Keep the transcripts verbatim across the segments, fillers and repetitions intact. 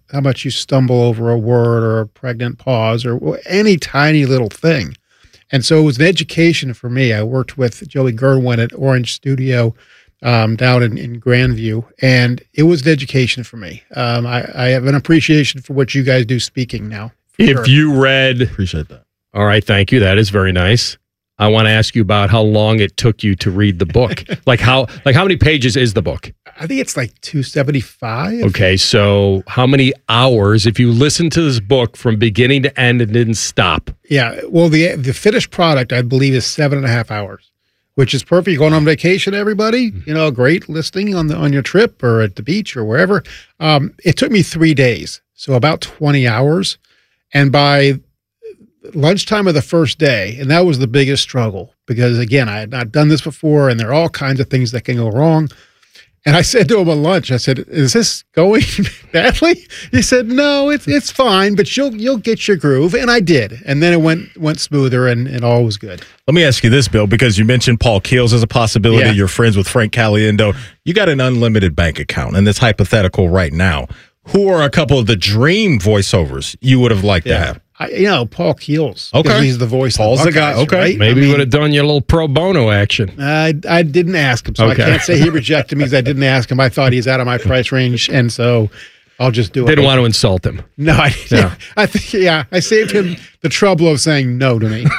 how much you stumble over a word or a pregnant pause or any tiny little thing. And so it was an education for me. I worked with Joey Gerwin at Orange Studio um, down in, in Grandview, and it was an education for me. Um, I, I have an appreciation for what you guys do speaking now. If sure. you read... Appreciate that. All right, thank you. That is very nice. I want to ask you about how long it took you to read the book. like how like how many pages is the book? I think it's like two seventy-five. Okay, so how many hours, if you listened to this book from beginning to end and didn't stop? Yeah, well, the the finished product, I believe, is seven and a half hours, which is perfect. You're going on vacation, everybody. You know, great listening on the on your trip or at the beach or wherever. Um, it took me three days, so about twenty hours. And by lunchtime of the first day, and that was the biggest struggle because, again, I had not done this before, and there are all kinds of things that can go wrong. And I said to him at lunch, I said, "Is this going badly?" He said, "No, it's it's fine, but you'll you'll get your groove." And I did, and then it went went smoother, and, and all was good. Let me ask you this, Bill, because you mentioned Paul Keels as a possibility. Yeah. You're friends with Frank Caliendo. You got an unlimited bank account, and it's hypothetical right now. Who are a couple of the dream voiceovers you would have liked Yeah. to have? I, you know, Paul Keels. Okay. He's the voice Paul's of the the guy. Buckeyes, Okay. right? Maybe I we mean, would have done you a little pro bono action. I, I didn't ask him, so Okay. I can't say he rejected me because I didn't ask him. I thought he's out of my price range, and so I'll just do it. Didn't want to insult him. No, I, Yeah. I think, yeah, I saved him the trouble of saying no to me.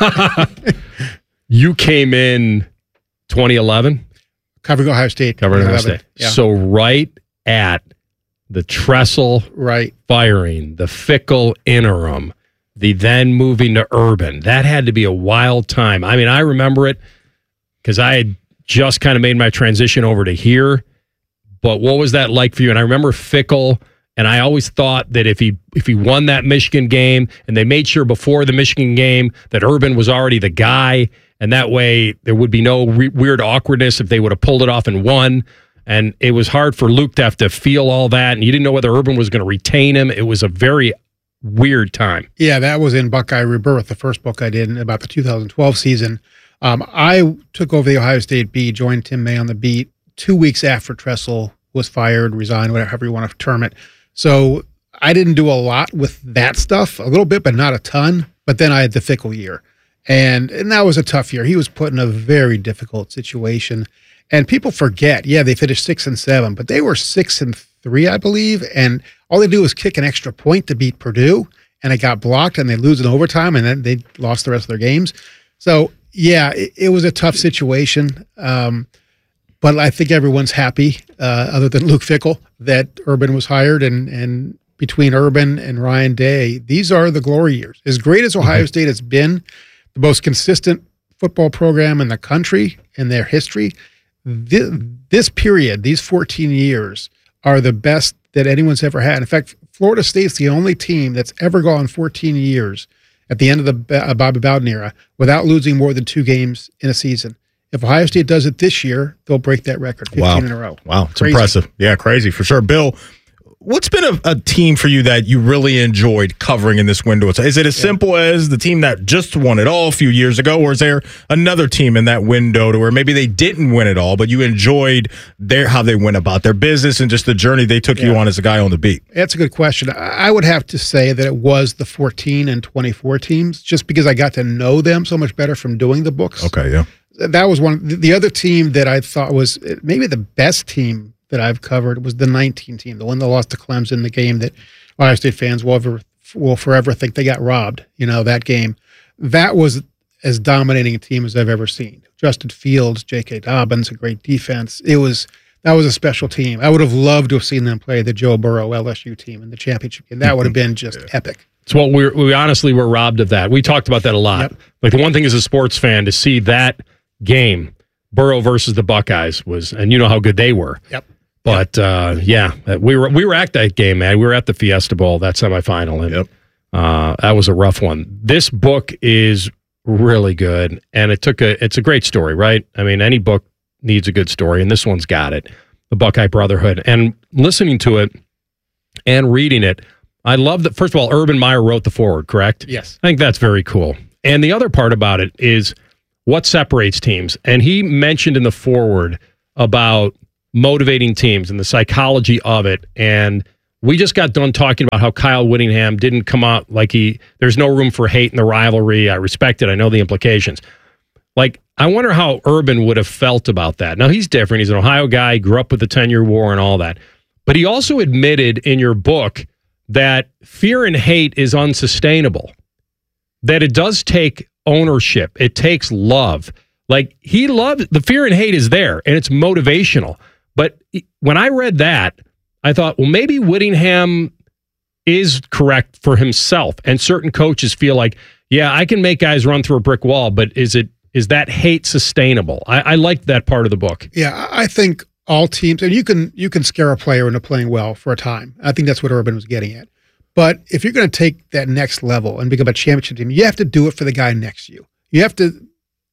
You came in twenty eleven? Covering Ohio State. Covering Ohio eleven. State. Yeah. So right at the Tressel Right. firing, the Fickle interim, the then moving to Urban. That had to be a wild time. I mean, I remember it because I had just kind of made my transition over to here. But what was that like for you? And I remember Fickle, and I always thought that if he if he won that Michigan game, and they made sure before the Michigan game that Urban was already the guy, and that way there would be no re- weird awkwardness if they would have pulled it off and won. And it was hard for Luke to have to feel all that, and you didn't know whether Urban was going to retain him. It was a very weird time. Yeah, that was in Buckeye Rebirth, the first book I did in about the two thousand twelve season. Um, I took over the Ohio State beat, joined Tim May on the beat two weeks after Tressel was fired, resigned, whatever you want to term it. So I didn't do a lot with that stuff, a little bit, but not a ton. But then I had the Fickle year, and, and that was a tough year. He was put in a very difficult situation. And people forget, yeah, they finished six and seven, but they were six and three, I believe. And all they do is kick an extra point to beat Purdue, and it got blocked, and they lose in overtime, and then they lost the rest of their games. So, yeah, it, it was a tough situation. Um, but I think everyone's happy, uh, other than Luke Fickle, that Urban was hired. And, and between Urban and Ryan Day, these are the glory years. As great as Ohio State has been, the most consistent football program in the country in their history, This, this period, these fourteen years, are the best that anyone's ever had. In fact, Florida State's the only team that's ever gone fourteen years at the end of the uh, Bobby Bowden era without losing more than two games in a season. If Ohio State does it this year, they'll break that record, fifteen Wow. in a row. Wow, it's Crazy. impressive. Yeah, crazy for sure. Bill, what's been a, a team for you that you really enjoyed covering in this window? Is it as yeah. simple as the team that just won it all a few years ago, or is there another team in that window to where maybe they didn't win it all, but you enjoyed their how they went about their business and just the journey they took yeah. you on as a guy on the beat? That's a good question. I would have to say that it was the fourteen and twenty-four teams, just because I got to know them so much better from doing the books. Okay, yeah. That was one. The other team that I thought was maybe the best team that I've covered was the nineteen team, the one that lost to Clemson, the game that Ohio State fans will, ever, will forever think they got robbed, you know, that game. That was as dominating a team as I've ever seen. Justin Fields, J K. Dobbins, a great defense. It was That was a special team. I would have loved to have seen them play the Joe Burrow L S U team in the championship game. That would have been just epic. It's what we we honestly were robbed of that. We talked about that a lot. Yep. Like the one thing as a sports fan to see that game, Burrow versus the Buckeyes, was, and you know how good they were. Yep. But uh, yeah, we were we were at that game, man. We were at the Fiesta Bowl, that semifinal, and yep. uh, that was a rough one. This book is really good, and it took a. It's a great story, right? I mean, any book needs a good story, and this one's got it. The Buckeye Brotherhood, and listening to it and reading it, I love that. First of all, Urban Meyer wrote the foreword, correct? Yes. I think that's very cool. And the other part about it is what separates teams. And he mentioned in the foreword about motivating teams and the psychology of it and we just got done talking about how Kyle Whittingham didn't come out like he, there's no room for hate in the rivalry. I respect it. I know the implications. Like, I wonder how Urban would have felt about that. Now, he's different. He's an Ohio guy, grew up with the ten-year war and all that. But he also admitted in your book that fear and hate is unsustainable, that it does take ownership. It takes love. Like, he loved, the fear and hate is there, and it's motivational. But when I read that, I thought, well, maybe Whittingham is correct for himself, and certain coaches feel like, yeah, I can make guys run through a brick wall, but is it is that hate sustainable? I, I liked that part of the book. Yeah, I think all teams, and you can you can scare a player into playing well for a time. I think that's what Urban was getting at. But if you're going to take that next level and become a championship team, you have to do it for the guy next to you. You have to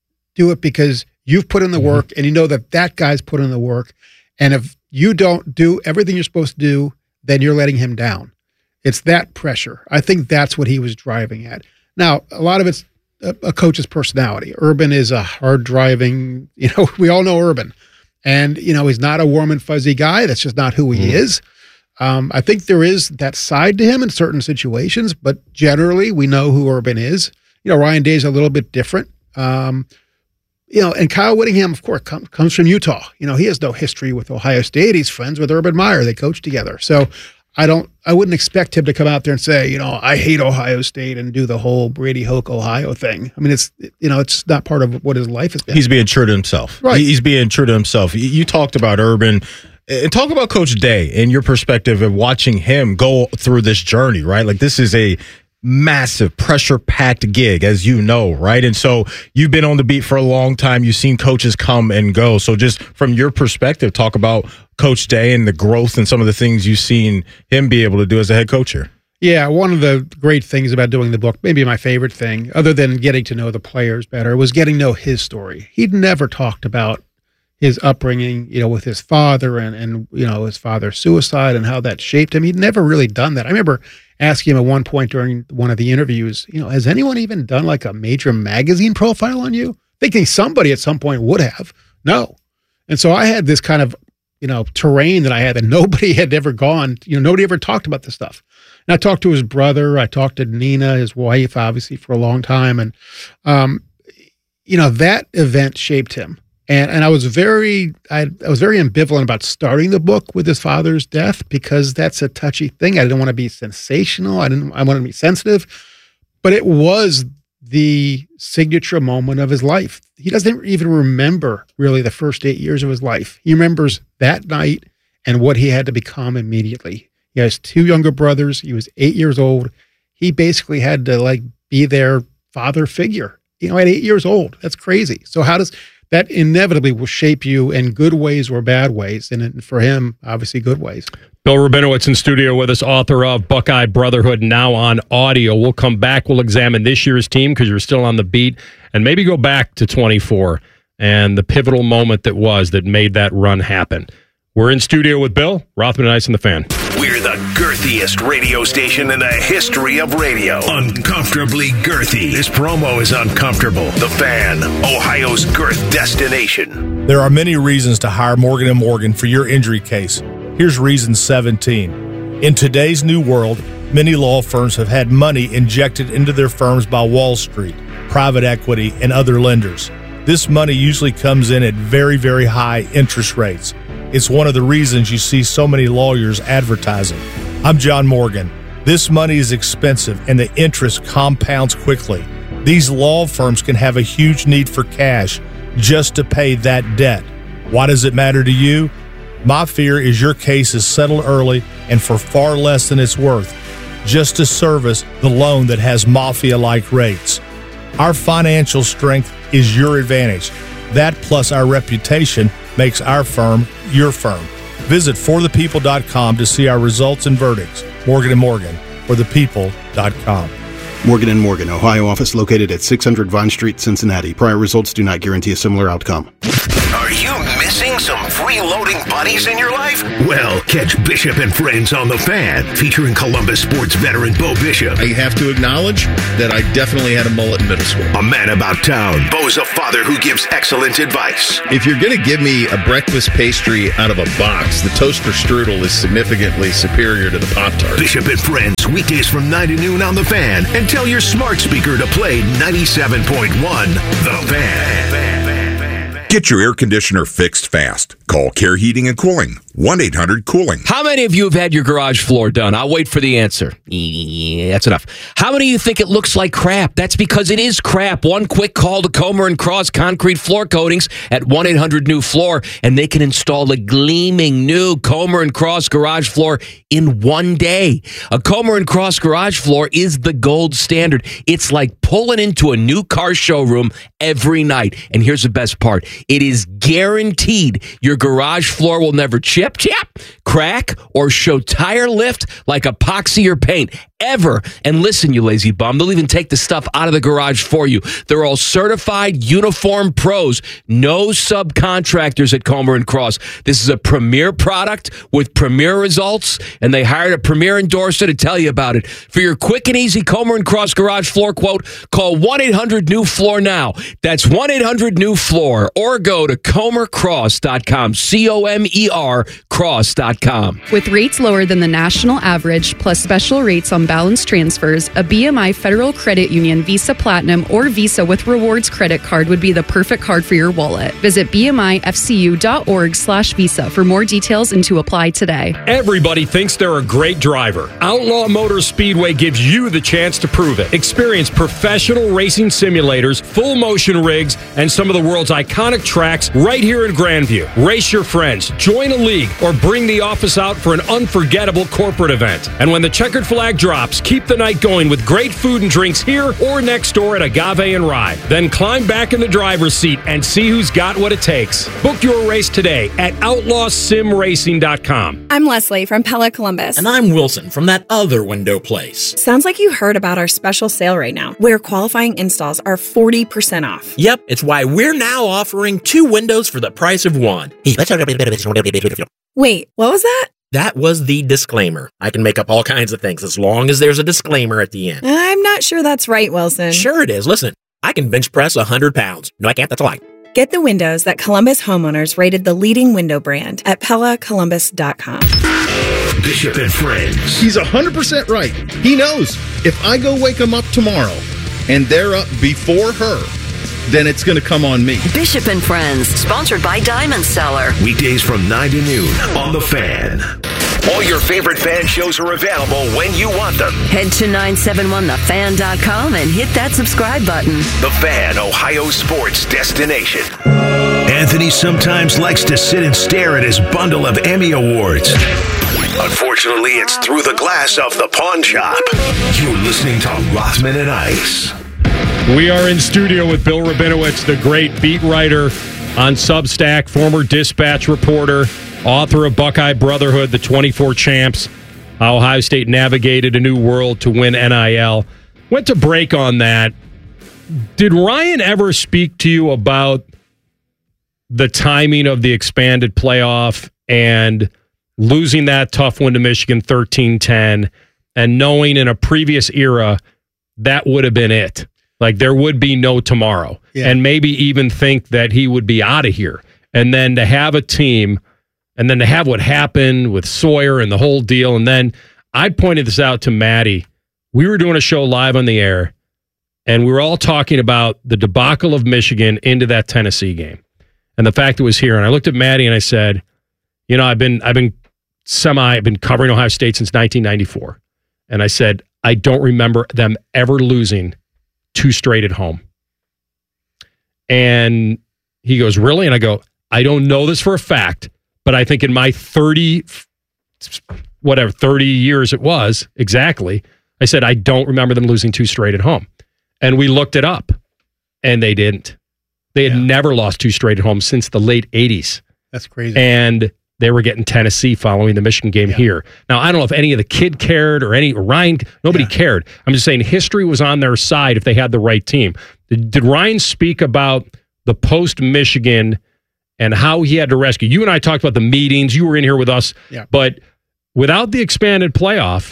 do it because you've put in the work, and you know that that guy's put in the work. And if you don't do everything you're supposed to do, then you're letting him down. It's that pressure. I think that's what he was driving at. Now, a lot of it's a, a coach's personality. Urban is a hard-driving, you know, we all know Urban. And, you know, he's not a warm and fuzzy guy. That's just not who he mm. is. Um, I think there is that side to him in certain situations, but generally we know who Urban is. You know, Ryan Day's a little bit different. Um, you know, and Kyle Whittingham, of course, com- comes from Utah. You know, he has no history with Ohio State. He's friends with Urban Meyer. They coach together. So I don't, I wouldn't expect him to come out there and say, you know, I hate Ohio State and do the whole Brady Hoke Ohio thing. I mean, it's, you know, it's not part of what his life has been. He's being true to himself. Right. He's being true to himself. You talked about Urban. And talk about Coach Day and your perspective of watching him go through this journey, right? Like, this is a massive pressure-packed gig, as you know, right? And so you've been on the beat for a long time. You've seen coaches come and go. So just from your perspective, talk about Coach Day and the growth and some of the things you've seen him be able to do as a head coach here. Yeah, one of the great things about doing the book, maybe my favorite thing, other than getting to know the players better, was getting to know his story. He'd never talked about his upbringing, you know, with his father and, and, you know, his father's suicide and how that shaped him. He'd never really done that. I remember asking him at one point during one of the interviews, you know, has anyone even done like a major magazine profile on you? Thinking somebody at some point would have. No. And so I had this kind of, you know, terrain that I had that nobody had ever gone, you know, nobody ever talked about this stuff. And I talked to his brother. I talked to Nina, his wife, obviously, for a long time. And, um, you know, that event shaped him. And and I was very I, I was very ambivalent about starting the book with his father's death, because that's a touchy thing. I didn't want to be sensational. I didn't I wanted to be sensitive, but it was the signature moment of his life. He doesn't even remember really the first eight years of his life. He remembers that night and what he had to become immediately. He has two younger brothers. He was eight years old. He basically had to like be their father figure. You know, at eight years old, that's crazy. So how does that inevitably will shape you in good ways or bad ways, and for him, obviously, good ways. Bill Rabinowitz in studio with us, author of Buckeye Brotherhood, now on audio. We'll come back. We'll examine this year's team because you're still on the beat, and maybe go back to twenty-four and the pivotal moment that was that made that run happen. We're in studio with Bill, Rothman and Ice and the Fan. We're the girthiest radio station in the history of radio. Uncomfortably girthy. This promo is uncomfortable. The Fan, Ohio's girth destination. There are many reasons to hire Morgan and Morgan for your injury case. Here's reason seventeen. In today's new world, many law firms have had money injected into their firms by Wall Street, private equity, and other lenders. This money usually comes in at very, very high interest rates. It's one of the reasons you see so many lawyers advertising. I'm John Morgan. This money is expensive and the interest compounds quickly. These law firms can have a huge need for cash just to pay that debt. Why does it matter to you? My fear is your case is settled early and for far less than it's worth, just to service the loan that has mafia-like rates. Our financial strength is your advantage. That plus our reputation makes our firm your firm. Visit for the people dot com to see our results and verdicts. Morgan and Morgan, for the people dot com. Morgan and Morgan, Ohio office located at six hundred Vine Street, Cincinnati. Prior results do not guarantee a similar outcome. Are you missing some free freeloading buddies in your life? Well, catch Bishop and Friends on The Fan, featuring Columbus sports veteran Bo Bishop. I have to acknowledge that I definitely had a mullet in middle school. A man about town. Bo's a father who gives excellent advice. If you're going to give me a breakfast pastry out of a box, the toaster strudel is significantly superior to the Pop-Tart. Bishop and Friends, weekdays from nine to noon on The Fan. And tell your smart speaker to play ninety-seven point one The Fan. Get your air conditioner fixed fast. Call Care Heating and Cooling. one eight hundred cooling. How many of you have had your garage floor done? I'll wait for the answer. Yeah, that's enough. How many of you think it looks like crap? That's because it is crap. One quick call to Comer and Cross Concrete Floor Coatings at one eight hundred new floor, and they can install a gleaming new Comer and Cross garage floor in one day. A Comer and Cross garage floor is the gold standard. It's like pulling into a new car showroom every night. And here's the best part. It is guaranteed your garage floor will never chip, chip, crack, or show tire lift like epoxy or paint. Ever. And listen, you lazy bum, they'll even take the stuff out of the garage for you. They're all certified uniform pros. No subcontractors at Comer and Cross. This is a premier product with premier results, and they hired a premier endorser to tell you about it. For your quick and easy Comer and Cross garage floor quote, call one eight hundred new floor now. That's one eight hundred new floor, or go to comer cross dot com. C O M E R cross dot com. With rates lower than the national average, plus special rates on balance transfers, a B M I Federal Credit Union Visa Platinum or Visa with Rewards credit card would be the perfect card for your wallet. Visit B M I F C U dot org slash visa for more details and to apply today. Everybody thinks they're a great driver. Outlaw Motor Speedway gives you the chance to prove it. Experience professional racing simulators, full motion rigs, and some of the world's iconic tracks right here in Grandview. Race your friends, join a league, or bring the office out for an unforgettable corporate event. And when the checkered flag drops, keep the night going with great food and drinks here or next door at Agave and Rye. Then climb back in the driver's seat and see who's got what it takes. Book your race today at outlaw sim racing dot com. I'm Leslie from Pella Columbus. And I'm Wilson from that other window place. Sounds like you heard about our special sale right now, where qualifying installs are forty percent off. Yep, it's why we're now offering two windows for the price of one. Wait, what was that? That was the disclaimer. I can make up all kinds of things as long as there's a disclaimer at the end. I'm not sure that's right, Wilson. Sure it is. Listen, I can bench press one hundred pounds. No, I can't. That's a lie. Get the windows that Columbus homeowners rated the leading window brand at pella columbus dot com. Bishop and Friends. He's one hundred percent right. He knows if I go wake him up tomorrow and they're up before her, then it's going to come on me. Bishop and Friends, sponsored by Diamond Seller. Weekdays from nine to noon on The Fan. All your favorite fan shows are available when you want them. Head to nine seven one the fan dot com and hit that subscribe button. The Fan, Ohio sports destination. Anthony sometimes likes to sit and stare at his bundle of Emmy Awards. Unfortunately, it's through the glass of the pawn shop. You're listening to Rothman and Ice. We are in studio with Bill Rabinowitz, the great beat writer on Substack, former Dispatch reporter, author of Buckeye Brotherhood, the twenty-four champs, how Ohio State navigated a new world to win N I L. Went to break on that. Did Ryan ever speak to you about the timing of the expanded playoff and losing that tough one to Michigan thirteen ten and knowing in a previous era that would have been it? Like there would be no tomorrow. Yeah. And maybe even think that he would be out of here. And then to have a team and then to have what happened with Sawyer and the whole deal. And then I pointed this out to Maddie. We were doing a show live on the air and we were all talking about the debacle of Michigan into that Tennessee game and the fact it was here. And I looked at Maddie and I said, you know, I've been, I've been semi, I've been covering Ohio State since nineteen ninety-four. And I said, I don't remember them ever losing two straight at home. And he goes, really? And I go, I don't know this for a fact, but I think in my thirty, whatever, thirty years it was, exactly, I said, I don't remember them losing two straight at home. And we looked it up, and they didn't. They had yeah. never lost two straight at home since the late eighties. That's crazy. And they were getting Tennessee following the Michigan game yeah. here. Now, I don't know if any of the kid cared or any Ryan, nobody yeah. cared. I'm just saying history was on their side if they had the right team. Did, did Ryan speak about the post-Michigan and how he had to rescue. You and I talked about the meetings. You were in here with us. Yeah. But without the expanded playoff,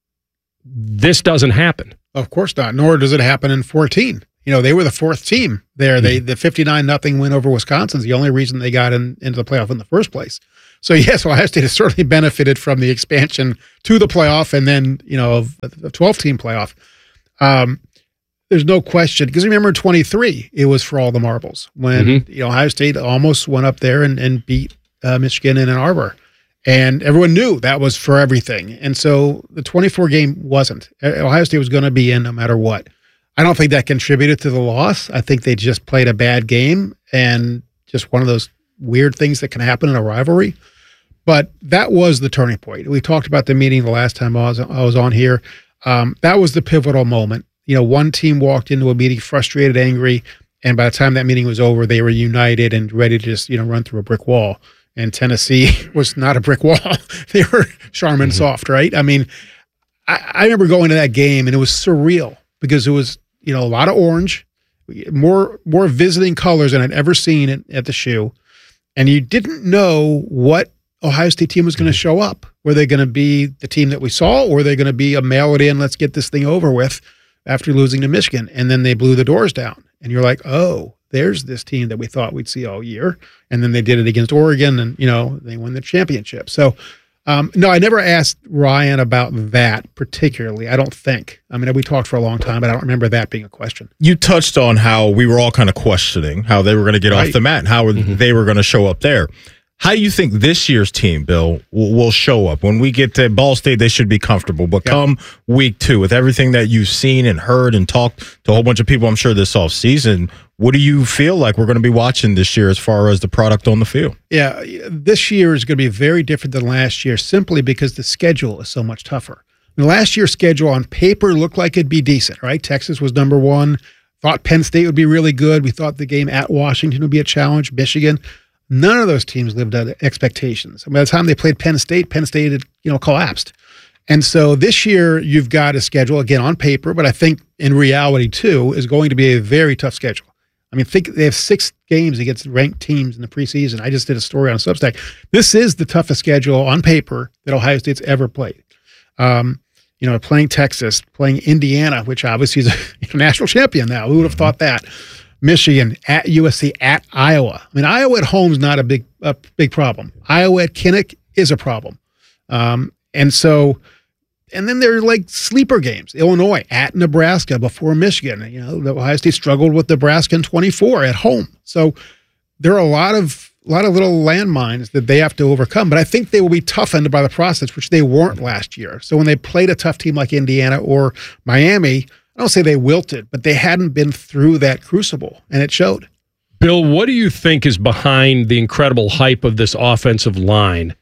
this doesn't happen. Of course not, nor does it happen in fourteen. You know, they were the fourth team there. They the fifty-nine nothing win over Wisconsin is the only reason they got in, into the playoff in the first place. So, yes, Ohio State has certainly benefited from the expansion to the playoff and then, you know, the twelve-team playoff. Um, there's no question. Because remember, twenty-three, it was for all the marbles. When mm-hmm. you know Ohio State almost went up there and, and beat uh, Michigan in Ann Arbor. And everyone knew that was for everything. And so the twenty-four game wasn't. Ohio State was going to be in no matter what. I don't think that contributed to the loss. I think they just played a bad game and just one of those weird things that can happen in a rivalry. But that was the turning point. We talked about the meeting the last time I was, I was on here. Um, that was the pivotal moment. You know, one team walked into a meeting frustrated, angry, and by the time that meeting was over, they were united and ready to just, you know, run through a brick wall. And Tennessee was not a brick wall. They were Charmin mm-hmm. soft, right? I mean, I, I remember going to that game, and it was surreal because it was, you know, a lot of orange, more more visiting colors than I'd ever seen at, at the Shoe. And you didn't know what Ohio State team was going to show up. Were they going to be the team that we saw, or were they going to be a mail it in, let's get this thing over with after losing to Michigan? And then they blew the doors down. And you're like, oh, there's this team that we thought we'd see all year. And then they did it against Oregon, and, you know, they won the championship. So, um, no, I never asked Ryan about that particularly, I don't think. I mean, we talked for a long time, but I don't remember that being a question. You touched on how we were all kind of questioning how they were going to get right. off the mat and how mm-hmm. they were going to show up there. How do you think this year's team, Bill, will, will show up? When we get to Ball State, they should be comfortable. But yep. come week two, with everything that you've seen and heard and talked to a whole bunch of people, I'm sure, this offseason, what do you feel like we're going to be watching this year as far as the product on the field? Yeah, this year is going to be very different than last year simply because the schedule is so much tougher. I mean, last year's schedule on paper looked like it'd be decent, right? Texas was number one. Thought Penn State would be really good. We thought the game at Washington would be a challenge. Michigan. None of those teams lived up to expectations. By the time they played Penn State, Penn State had, you know, collapsed. And so this year you've got a schedule, again, on paper, but I think in reality, too, is going to be a very tough schedule. I mean, think they have six games against ranked teams in the preseason. I just did a story on Substack. This is the toughest schedule on paper that Ohio State's ever played. Um, you know, playing Texas, playing Indiana, which obviously is a national champion now. Who would have thought that? Michigan, at U S C, at Iowa. I mean, Iowa at home is not a big a big problem. Iowa at Kinnick is a problem. Um, and so, and then there are like sleeper games. Illinois, at Nebraska, before Michigan. You know, the Ohio State struggled with Nebraska in twenty-four at home. So there are a lot of a lot of little landmines that they have to overcome. But I think they will be toughened by the process, which they weren't last year. So when they played a tough team like Indiana or Miami, I don't say they wilted, but they hadn't been through that crucible, and it showed. Bill, what do you think is behind the incredible hype of this offensive line,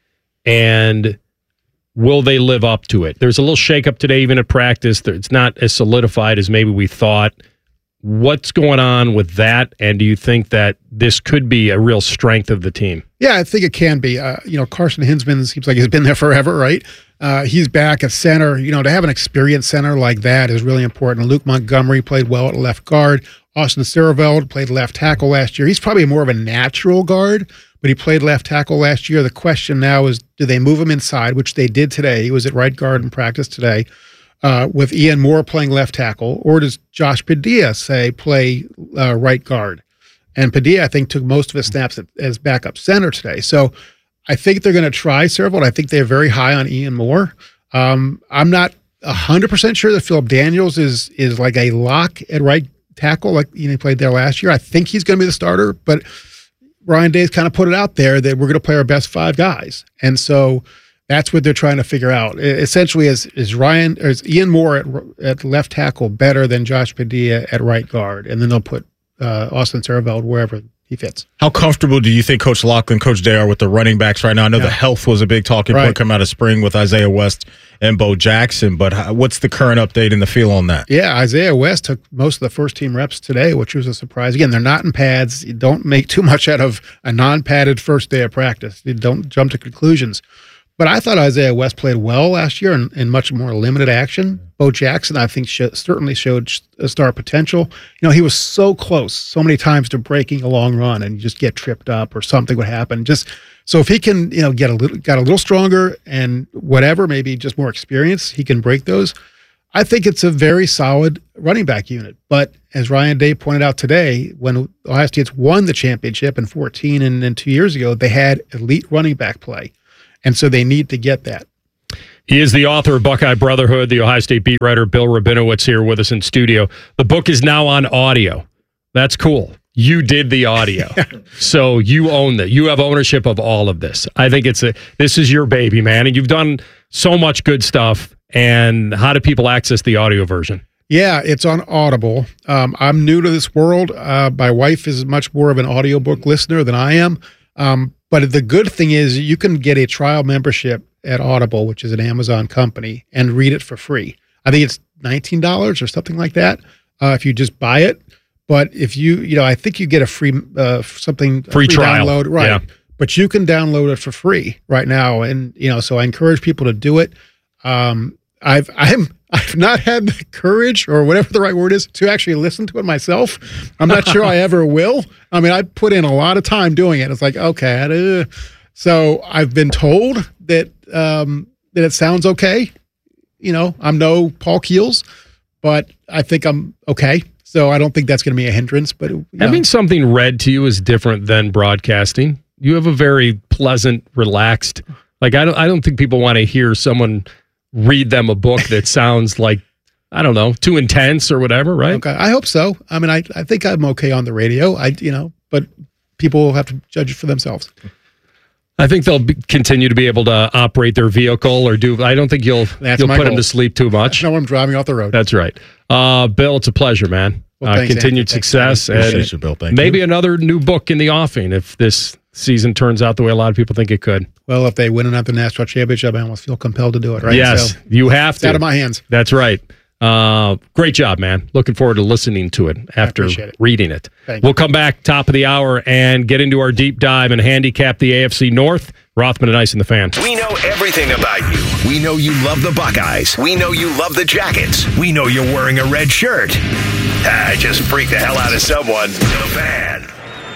and will they live up to it? There's a little shakeup today, even at practice. It's not as solidified as maybe we thought. What's going on with that, and do you think that this could be a real strength of the team? Yeah, I think it can be. Uh, you know, Carson Hinsman seems like he's been there forever, right? Uh, he's back at center. You know, to have an experienced center like that is really important. Luke Montgomery played well at left guard. Austin Siereveld played left tackle last year. He's probably more of a natural guard, but he played left tackle last year. The question now is, do they move him inside, which they did today. He was at right guard in practice today, uh, with Ian Moore playing left tackle, or does Josh Padilla, say, play uh, right guard? And Padilla, I think, took most of his snaps as backup center today. So I think they're going to try Siereveld. I think they're very high on Ian Moore. Um, I'm not one hundred percent sure that Philip Daniels is is like a lock at right tackle, like you know, he played there last year. I think he's going to be the starter, but Ryan Day's kind of put it out there that we're going to play our best five guys. And so that's what they're trying to figure out. Essentially, is is Ryan or is Ian Moore at, at left tackle better than Josh Padilla at right guard? And then they'll put uh, Austin Siereveld wherever he fits. How comfortable do you think Coach Locke and Coach Day are with the running backs right now? I know yeah. the health was a big talking right. point coming out of spring with Isaiah West and Bo Jackson, but how, what's the current update and the feel on that? Yeah, Isaiah West took most of the first team reps today, which was a surprise. Again, they're not in pads. You don't make too much out of a non-padded first day of practice. You don't jump to conclusions. But I thought Isaiah West played well last year in, in much more limited action. Bo Jackson, I think, sh- certainly showed a star potential. You know, he was so close so many times to breaking a long run and you just get tripped up or something would happen. Just so if he can, you know, get a little, got a little stronger and whatever, maybe just more experience, he can break those. I think it's a very solid running back unit. But as Ryan Day pointed out today, when Ohio State won the championship in fourteen and, and two years ago, they had elite running back play. And so they need to get that. He is the author of Buckeye Brotherhood, the Ohio State beat writer Bill Rabinowitz here with us in studio. The book is now on audio. That's cool. You did the audio. So you own that. You have ownership of all of this. I think it's a this is your baby, man. And you've done so much good stuff. And how do people access the audio version? Yeah, it's on Audible. Um, I'm new to this world. Uh, my wife is much more of an audiobook listener than I am. Um, but the good thing is you can get a trial membership at Audible, which is an Amazon company, and read it for free. I think it's nineteen dollars or something like that uh, if you just buy it. But if you, you know, I think you get a free uh, something free, free trial download, right? Yeah. But you can download it for free right now, and you know, so I encourage people to do it. Um, I've I'm I've not had the courage or whatever the right word is to actually listen to it myself. I'm not sure I ever will. I mean, I put in a lot of time doing it. It's like, okay, uh, so I've been told that um, that it sounds okay. You know, I'm no Paul Keels, but I think I'm okay. So I don't think that's going to be a hindrance. But you know. Having something read to you is different than broadcasting. You have a very pleasant, relaxed. Like I don't. I don't think people want to hear someone read them a book that sounds like, I don't know, too intense or whatever, right? Okay, I hope so. I mean, I, I think I'm okay on the radio. I, you know, but people will have to judge it for themselves. I think they'll be, continue to be able to operate their vehicle or do. I don't think you'll That's you'll my put goal. them to sleep too much. No, I'm driving off the road. That's right. Uh, Bill, it's a pleasure, man. Well, uh, thanks, continued Anthony. success Thanks, and Appreciate you, Bill. Thank maybe you. another new book in the offing if this season turns out the way a lot of people think it could. Well, if they win another national championship, I almost feel compelled to do it, right? Yes, So, you have it's to. out of my hands. That's right. Uh, great job, man. Looking forward to listening to it after appreciate it. reading it. Thank you. We'll come back top of the hour and get into our deep dive and handicap the A F C North. Rothman and Ice and the Fan. We know everything about you. We know you love the Buckeyes. We know you love the Jackets. We know you're wearing a red shirt. Ah, just freak the hell out of someone. The Fan.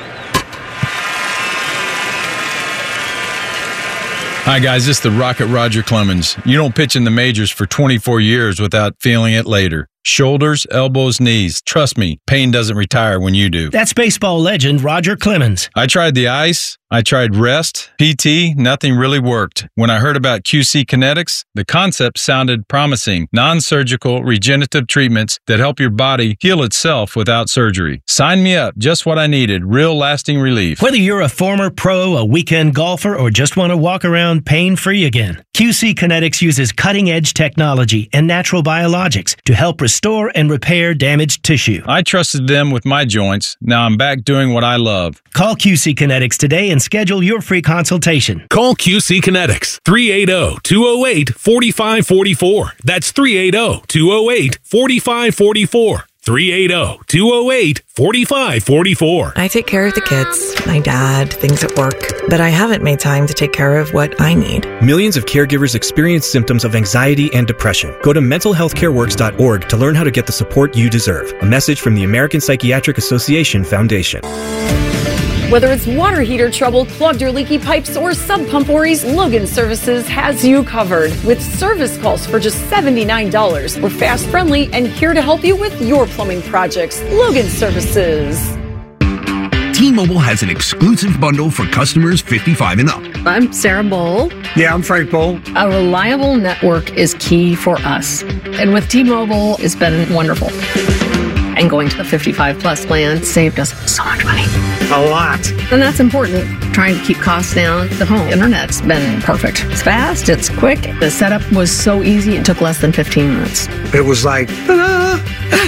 Hi, guys. This is the Rocket Roger Clemens. You don't pitch in the majors for twenty-four years without feeling it later. Shoulders, elbows, knees. Trust me, pain doesn't retire when you do. That's baseball legend Roger Clemens. I tried the ice. I tried rest, P T, nothing really worked. When I heard about Q C Kinetics, the concept sounded promising. Non-surgical regenerative treatments that help your body heal itself without surgery. Sign me up. Just what I needed. Real lasting relief. Whether you're a former pro, a weekend golfer, or just want to walk around pain-free again, Q C Kinetics uses cutting-edge technology and natural biologics to help restore and repair damaged tissue. I trusted them with my joints. Now I'm back doing what I love. Call Q C Kinetics today and schedule your free consultation. Call Q C Kinetics, three eight zero, two zero eight, four five four four. That's three eight zero, two zero eight, four five four four. three eight zero, two zero eight, four five four four. I take care of the kids, my dad, things at work, but I haven't made time to take care of what I need. Millions of caregivers experience symptoms of anxiety and depression. Go to mental health care works dot org to learn how to get the support you deserve. A message from the American Psychiatric Association Foundation. Whether it's water heater trouble, clogged or leaky pipes, or sub pump worries, Logan Services has you covered. With service calls for just seventy-nine dollars. We're fast, friendly, and here to help you with your plumbing projects. Logan Services. T-Mobile has an exclusive bundle for customers fifty-five and up. I'm Sarah Bowl. Yeah, I'm Frank Bowl. A reliable network is key for us. And with T-Mobile, it's been wonderful. And going to the fifty-five plus plan saved us so much money. A lot. And that's important. Trying to keep costs down. The home internet's been perfect. It's fast, it's quick. The setup was so easy, it took less than fifteen minutes. It was like, ta-da!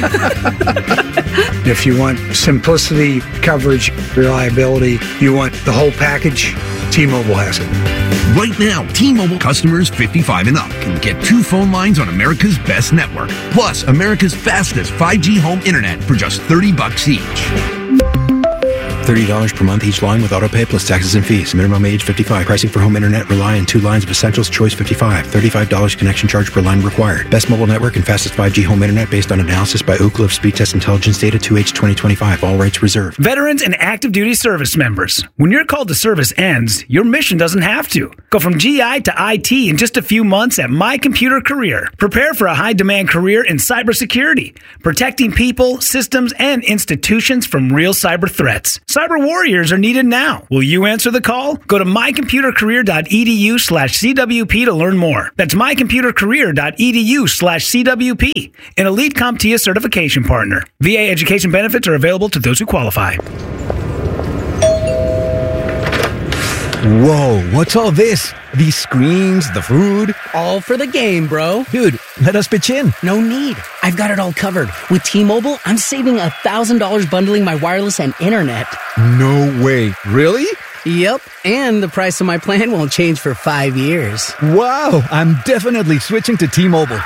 If you want simplicity, coverage, reliability, you want the whole package, T-Mobile has it. Right now, T-Mobile customers fifty-five and up can get two phone lines on America's best network, plus America's fastest five G home internet for just thirty bucks each. thirty dollars per month each line with autopay plus taxes and fees. Minimum age fifty-five. Pricing for home internet rely on two lines of Essentials. Choice fifty-five. thirty-five dollars connection charge per line required. Best mobile network and fastest five G home internet based on analysis by Oak Cliff Speed Test Intelligence Data two H twenty twenty-five. All rights reserved. Veterans and active duty service members. When your call to service ends, your mission doesn't have to. Go from G I to I T in just a few months at My Computer Career. Prepare for a high-demand career in cybersecurity, protecting people, systems, and institutions from real cyber threats. Cyber warriors are needed now. Will you answer the call? Go to mycomputercareer.edu slash CWP to learn more. That's mycomputercareer.edu slash CWP, an Elite CompTIA certification partner. V A education benefits are available to those who qualify. Whoa, what's all this? These screens, the food? All for the game, bro. Dude, let us pitch in. No need. I've got it all covered. With T-Mobile, I'm saving one thousand dollars bundling my wireless and internet. No way. Really? Yep, and the price of my plan won't change for five years. Wow, I'm definitely switching to T-Mobile.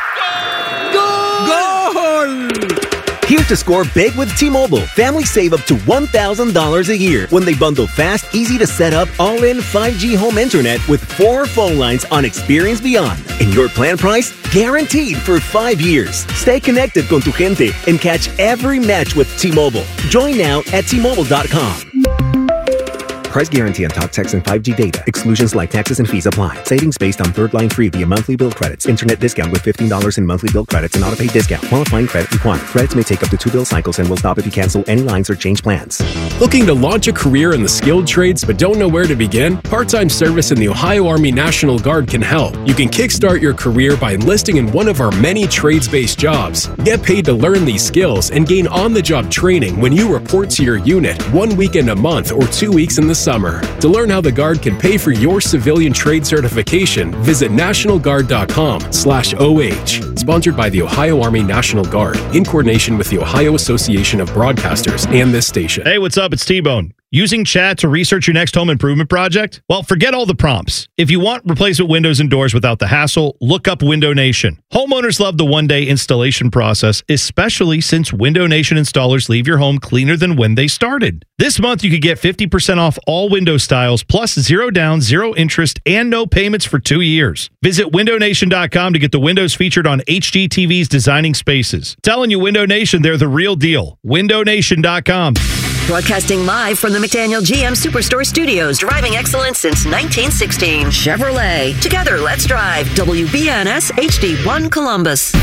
Goal! Here to score big with T-Mobile. Families save up to one thousand dollars a year when they bundle fast, easy to set up, all-in five G home internet with four phone lines on Experience Beyond. And your plan price? Guaranteed for five years. Stay connected con tu gente and catch every match with T-Mobile. Join now at T Mobile dot com. Price guarantee on talk, text, and five G data. Exclusions like taxes and fees apply. Savings based on third line free via monthly bill credits. Internet discount with fifteen dollars in monthly bill credits and auto-pay discount. Qualifying credit required. Credits may take up to two bill cycles and will stop if you cancel any lines or change plans. Looking to launch a career in the skilled trades but don't know where to begin? Part-time service in the Ohio Army National Guard can help. You can kickstart your career by enlisting in one of our many trades-based jobs. Get paid to learn these skills and gain on-the-job training when you report to your unit one weekend a month or two weeks in the summer. To learn how the Guard can pay for your civilian trade certification, visit national guard dot com slash O H. Sponsored by the Ohio Army National Guard, in coordination with the Ohio Association of Broadcasters and this station. Hey, what's up? It's T-Bone. Using chat to research your next home improvement project? Well, forget all the prompts. If you want replacement windows and doors without the hassle, look up Window Nation. Homeowners love the one-day installation process, especially since Window Nation installers leave your home cleaner than when they started. This month, you could get fifty percent off all window styles, plus zero down, zero interest, and no payments for two years. Visit window nation dot com to get the windows featured on H G T V's Designing Spaces. Telling you, Window Nation, they're the real deal. window nation dot com. Broadcasting live from the McDaniel G M Superstore Studios, driving excellence since nineteen sixteen. Chevrolet. Together, let's drive. W B N S H D one Columbus.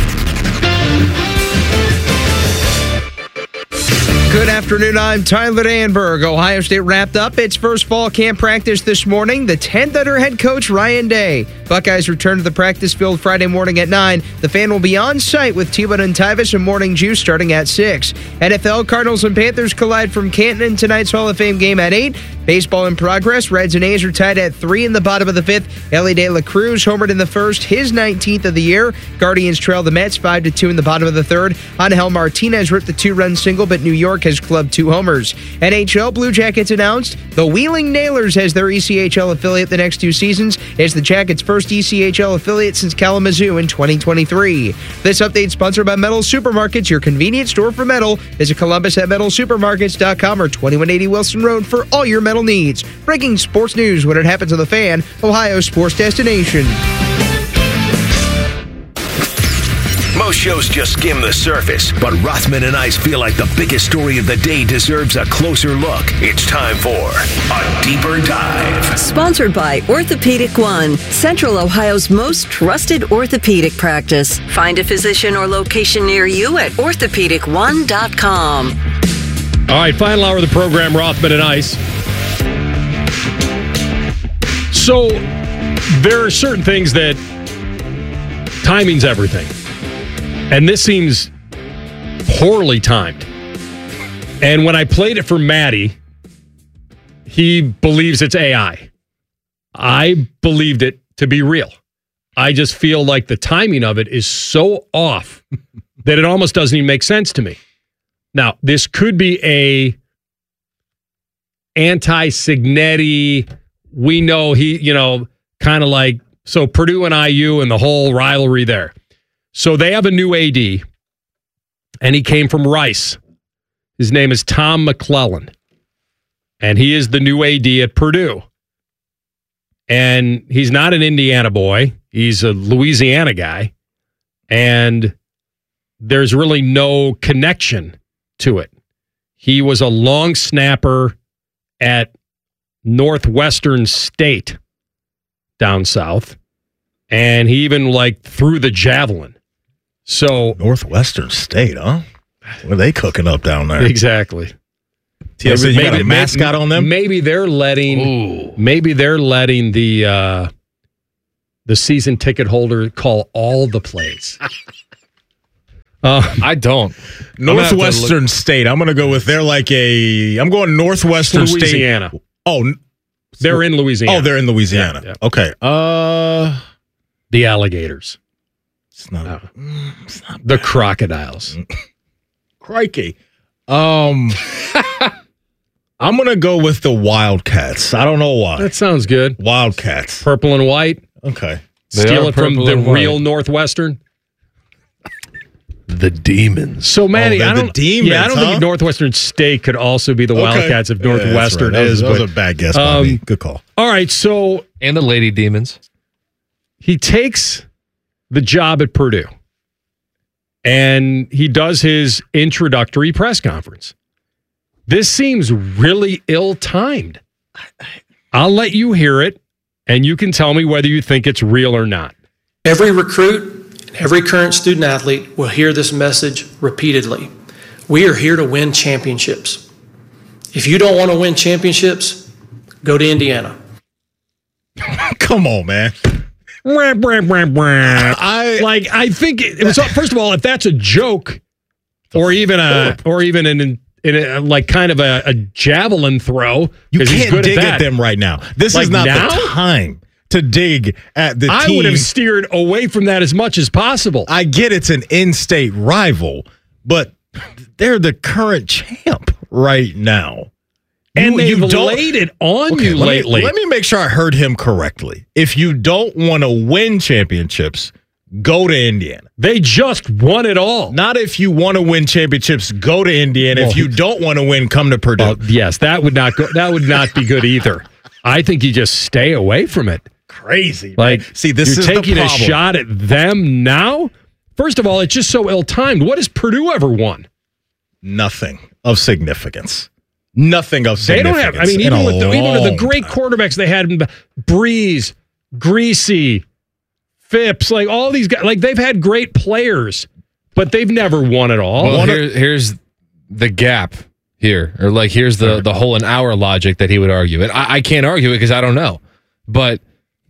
Good afternoon. I'm Tyler Danberg. Ohio State wrapped up its first fall camp practice this morning. The tenth under head coach Ryan Day. Buckeyes return to the practice field Friday morning at nine. The Fan will be on site with T-Bone and Tyvis and Morning Juice starting at six. N F L, Cardinals and Panthers collide from Canton in tonight's Hall of Fame game at eight. Baseball in progress. Reds and A's are tied at three in the bottom of the fifth. Ellie De La Cruz homered in the first, his nineteenth of the year. Guardians trail the Mets five to two in the bottom of the third. Angel Martinez ripped the two-run single, but New York has clubbed two homers. N H L, Blue Jackets announced the Wheeling Nailers as their E C H L affiliate the next two seasons. It's the Jackets' first E C H L affiliate since Kalamazoo in twenty twenty-three. This update sponsored by Metal Supermarkets, your convenient store for metal. Visit Columbus at metal supermarkets dot com or twenty-one eighty Wilson Road for all your metal needs. Breaking sports news when it happens to the Fan, Ohio sports destination. Most shows just skim the surface, but Rothman and I feel like the biggest story of the day deserves a closer look. It's time for a deeper dive. Sponsored by Orthopedic One, Central Ohio's most trusted orthopedic practice. Find a physician or location near you at orthopedic one dot com. All right, final hour of the program, Rothman and Ice. So there are certain things that timing's everything. And this seems poorly timed. And when I played it for Maddie, he believes it's A I. I believed it to be real. I just feel like the timing of it is so off that it almost doesn't even make sense to me. Now, this could be a anti-Signetti, we know he, you know, kind of like, so Purdue and I U and the whole rivalry there. So they have a new A D, and he came from Rice. His name is Tom McClellan. and he is the new A D at Purdue. And he's not an Indiana boy. He's a Louisiana guy. And there's really no connection to it. He was a long snapper at Northwestern State down south. And he even, like, threw the javelin. So Northwestern State, huh? What are they cooking up down there? Exactly. T S A, you got a mascot on them? Maybe they're letting Ooh. maybe they're letting the uh, the season ticket holder call all the plays. uh, I don't. Northwestern State. I'm going to go with they're like a. I'm going Northwestern Louisiana. State. Oh, they're in Louisiana. Oh, they're in Louisiana. Yeah, yeah. Okay. Uh, the alligators. It's not. Uh, it's not the crocodiles. Crikey. Um, I'm going to go with the Wildcats. I don't know why. That sounds good. Wildcats. Purple and white. Okay. Steal it from the real Northwestern. The Demons. So, Manny, oh, I don't. The demons, yeah, I don't huh? think Northwestern State could also be the Okay. Wildcats if Yeah, Northwestern that's right. is. That was, but, that was a bad guess by um, me. Good call. All right, so and the Lady Demons. He takes the job at Purdue, and he does his introductory press conference. This seems really ill-timed. I'll let you hear it, and you can tell me whether you think it's real or not. Every recruit and every current student athlete will hear this message repeatedly. We are here to win championships. If you don't want to win championships, go to Indiana. Come on, man. I like. I think it, it was. First of all, if that's a joke, or even a, or even an, in a, like kind of a, a javelin throw, You he's can't good dig at, at, that. them right now. This Like is not now? the time to dig at the I team. would have steered away from that as much as possible. I get it's an in-state rival, but they're the current champ right now. And You- they've you don't- laid it on Okay, you let lately. Me, let me make sure I heard him correctly. If you don't want to win championships, go to Indiana. They just won it all. Not if you want to win championships, go to Indiana. Well, if you don't want to win, come to Purdue. Well, yes, that would not go. That would not be good either. I think you just stay away from it. Crazy. Like, man. See, this you're is the taking a problem. shot at them now. First of all, it's just so ill-timed. What has Purdue ever won? Nothing of significance. Nothing of They significance. don't have. I mean, in even a with the, even with the long great time. quarterbacks they had, Breeze, Greasy, Phipps, like all these guys, like they've had great players, but they've never won it all. Well, One here, of- here's the gap here, or like here's the the hole in our logic that he would argue, and I, I can't argue it because I don't know, but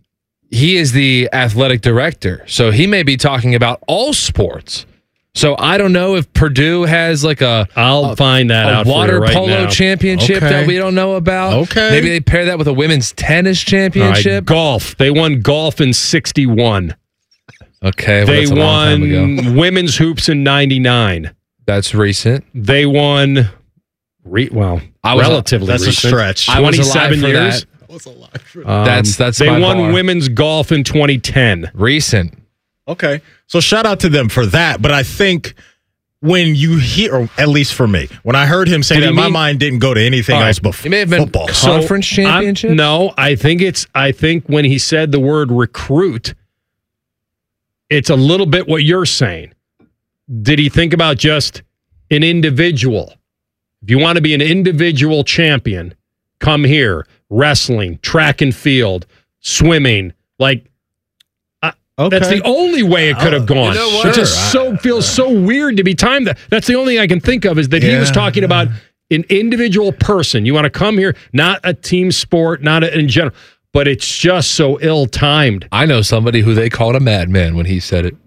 he is the athletic director, so he may be talking about all sports. So I don't know if Purdue has like a I'll a, find that a out for water you right polo now. championship Okay. that we don't know about. Okay. Maybe they pair that with a women's tennis All right, championship. golf. They won golf in sixty-one. Okay, well, They that's a long time ago. won women's hoops in ninety-nine. That's recent. They won, re, well, I was- relatively that's a recent. stretch. I was alive twenty-seven for years. that. I was alive for that. Um, That's- that's They my won bar. women's golf in twenty ten. Recent. Okay. So shout out to them for that. But I think when you hear, or at least for me, when I heard him say Did that, he my mean- mind didn't go to anything All right. else before It may have been football. conference So, I'm- championship. No, I think it's. I think when he said the word recruit, it's a little bit what you're saying. Did he think about just an individual? If you want to be an individual champion, come here. Wrestling, track and field, swimming, like. uh, Okay. That's the only way it could have Oh, gone. you know what? It just Sure. so feels so weird to be timed. That that's the only thing I can think of is that he was Yeah. talking about an individual person. You want to come here, not a team sport, not a, in general, but it's just so ill-timed. I know somebody who they called a madman when he said it.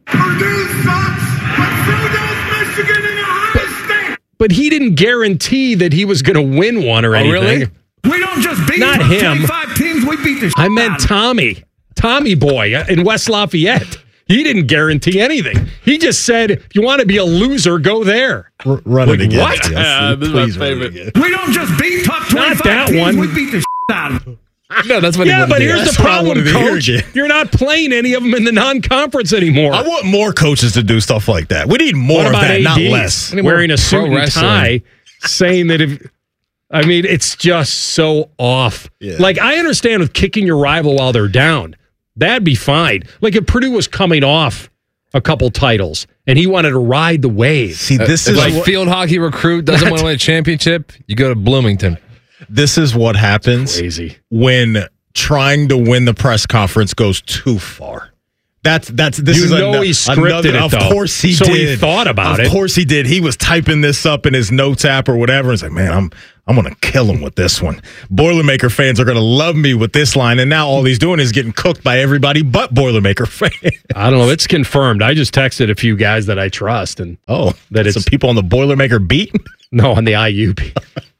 But he didn't guarantee that he was going to win one or Oh, anything. really? We don't just beat Not about him. twenty-five teams, we beat the shit I meant out of them. Tommy, Tommy Boy in West Lafayette. He didn't guarantee anything. He just said, if you want to be a loser, go there. R- run Like, it again. what? Yes, Uh, this is my please run it favorite. again. We don't just beat top twenty-five that teams, one. we beat the shit out of them. No, that's what he Yeah, wanted but to do. here's That's the what I problem, wanted to hear coach. again. You're not playing any of them in the non-conference anymore. I want more coaches to do stuff like that. We need more What of about that, A Ds? not less. Any more Wearing a suit pro and wrestling? tie, saying that if I mean, it's just so off. Yeah. Like, I understand with kicking your rival while they're down. That'd be fine. Like, if Purdue was coming off a couple titles and he wanted to ride the wave. See, this Uh, is if a what- field hockey recruit doesn't want to win a championship, you go to Bloomington. This is what happens Crazy. when trying to win the press conference goes too far. That's that's this You is know ano- he scripted another, it, Of though. course he So he did. thought about of it. Of course he did. He was typing this up in his notes app or whatever. It's like, man, I'm I'm gonna kill him with this one. Boilermaker fans are gonna love me with this line, and now all he's doing is getting cooked by everybody but Boilermaker fans. I don't know. It's confirmed. I just texted a few guys that I trust, and oh, that it's some people on the Boilermaker beat. No, on the I U beat.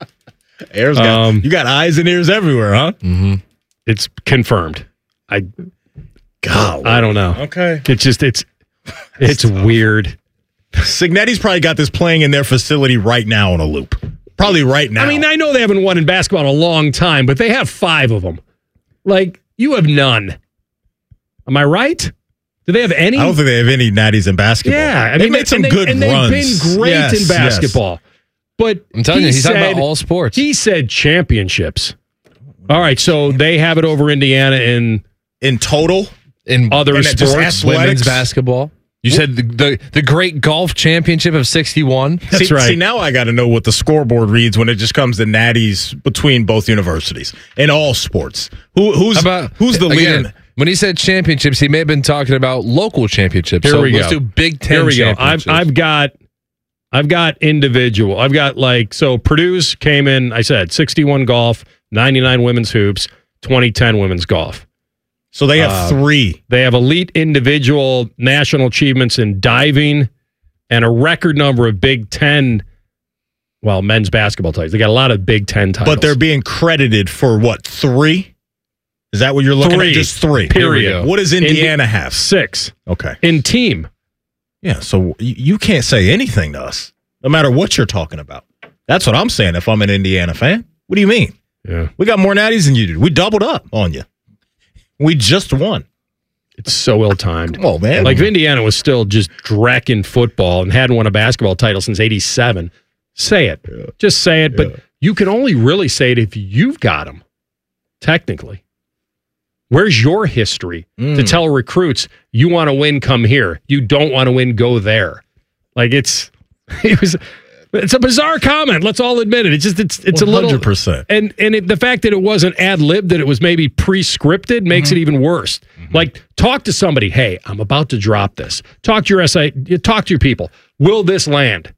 Air's got, Um, you got eyes and ears everywhere, huh? Mm-hmm. It's confirmed. I, God, I don't know. Okay, it's just it's it's weird. Signetti's probably got this playing in their facility right now on a loop. Probably right now. I mean, I know they haven't won in basketball in a long time, but they have five of them. Like, you have none. Am I right? Do they have any? I don't think they have any natties in basketball. Yeah, I they mean, made some and they, good and runs. They've been great Yes, in basketball. But I'm telling he you, he's talking said- about all sports. He said championships. All right, so they have it over Indiana in in total in other and it just sports, women's basketball. You said the, the the great golf championship of sixty-one. see, See, now I got to know what the scoreboard reads when it just comes to natties between both universities in all sports. Who who's How about who's the again, leader? When he said championships, he may have been talking about local championships. Here so we let's go. do Big Ten Here we go. I've championships. I've got I've got individual. I've got like so Purdue's came in. I said sixty-one golf, ninety-nine women's hoops, twenty ten women's golf. So they have Uh, three. They have elite individual national achievements in diving and a record number of Big Ten, well, men's basketball titles. They got a lot of Big Ten titles. But they're being credited for what, three? Is that what you're looking Three. at? Just three. Period. What does Indiana Indi- have? Six. Okay. In team. Yeah, so y- you can't say anything to us, no matter what you're talking about. That's what I'm saying if I'm an Indiana fan. What do you mean? Yeah. We got more natties than you do. We doubled up on you. We just won. It's so ill-timed. Come on, man. Like if Indiana was still just drecking football and hadn't won a basketball title since eighty-seven, say it. Just say it. But you can only really say it if you've got them, technically. Where's your history Mm. to tell recruits you want to win, come here. You don't want to win, go there. Like it's it was it's a bizarre comment. Let's all admit it. It's just it's it's a one little hundred percent. and and it, the fact that it wasn't ad lib, that it was maybe pre-scripted, makes Mm-hmm. it even worse. Like, talk to somebody. Hey, I'm about to drop this. Talk to your S I. Talk to your people. Will this land?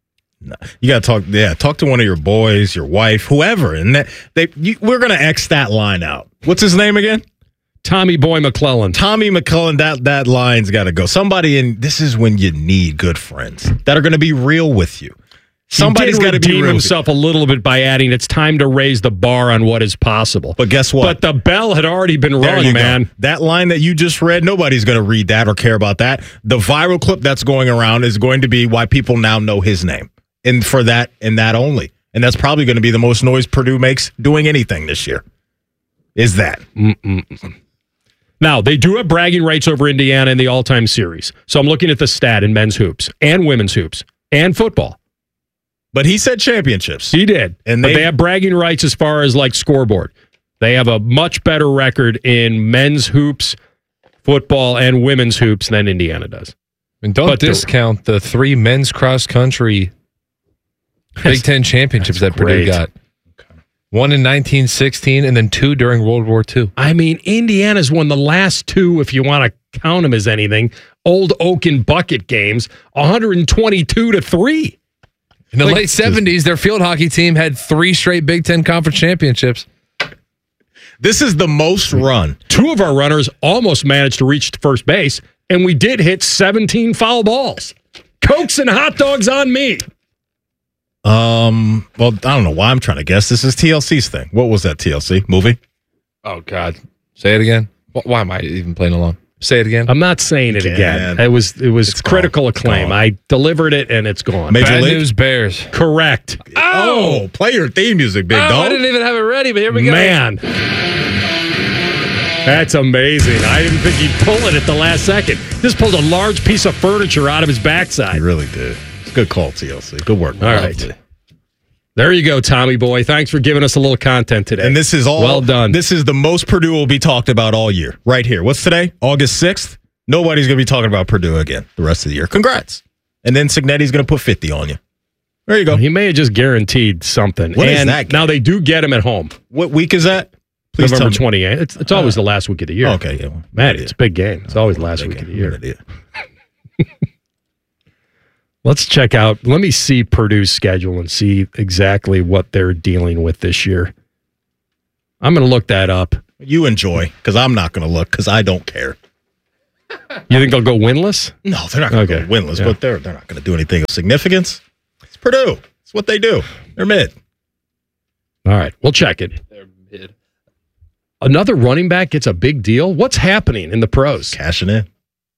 You got to talk. Yeah, talk to one of your boys, your wife, whoever, and that they. You, we're gonna X that line out. What's his name again? Tommy Boy McClellan. Tommy McClellan. That that line's got to go. Somebody in. This is when you need good friends that are going to be real with you. Somebody's got to be redeem real himself a little bit by adding, "It's time to raise the bar on what is possible." But guess what? But the bell had already been There rung, you go. man. That line that you just read, nobody's going to read that or care about that. The viral clip that's going around is going to be why people now know his name, and for that and that only. And that's probably going to be the most noise Purdue makes doing anything this year. Is that? Mm-mm. Now, they do have bragging rights over Indiana in the all-time series. So I'm looking at the stat in men's hoops and women's hoops and football. But he said championships. He did. And but they- they have bragging rights as far as like scoreboard. They have a much better record in men's hoops, football, and women's hoops than Indiana does. And don't But the- discount the three men's cross country Big Ten championships that Purdue great. got. One in nineteen sixteen and then two during World War Two. I mean, Indiana's won the last two, if you want to count them as anything, Old Oak and Bucket games, one twenty-two to three. In the Like- late seventies, their field hockey team had three straight Big Ten conference championships. This is the most run. Two of our runners almost managed to reach first base, and we did hit seventeen foul balls. Cokes and hot dogs on me. Um. Well, I don't know why I'm trying to guess. This is T L C's thing. What was that T L C movie? Oh, God. Say it again. Wh- Why am I even playing along? Say it again. I'm not saying it You again. can. It was it was It's critical gone. acclaim. Gone. I delivered it, and it's gone. Major Bad League? News Bears. Correct. Oh, play your theme music, big Oh, I dog. didn't even have it ready, but here we go. Man. That's amazing. I didn't think he'd pull it at the last second. Just pulled a large piece of furniture out of his He backside. really did. It's a good call, T L C. Good work. All man. right. There you go, Tommy boy. Thanks for giving us a little content today. And this is all well done. This is the most Purdue will be talked about all year. Right here. What's today? August sixth. Nobody's going to be talking about Purdue again the rest of the year. Congrats. And then Cignetti's going to put fifty on you. There you go. He may have just guaranteed something. What and is that game? Now they do get him at home. What week is that? Please November tell me. twenty-eighth. It's, it's always uh, the last week of the year. Okay, yeah. Well, Matt, it's a big game. It's always the last week game. of the year. Let's check out. Let me see Purdue's schedule and see exactly what they're dealing with this year. I'm going to look that up. You enjoy, because I'm not going to look, because I don't care. You think they'll go winless? No, they're not going to okay. go winless, yeah. but they're they're not going to do anything of significance. It's Purdue. It's what they do. They're mid. All right, we'll check it. They're mid. Another running back gets a big deal. What's happening in the pros? Cashing in.